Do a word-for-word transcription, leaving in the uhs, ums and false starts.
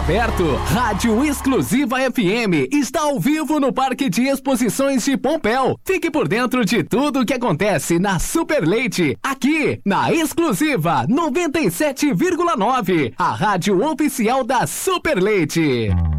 aberto. Rádio Exclusiva F M está ao vivo no Parque de Exposições de Pompéu. Fique por dentro de tudo o que acontece na Super Leite, aqui na Exclusiva noventa e sete vírgula nove, a rádio oficial da Super Leite.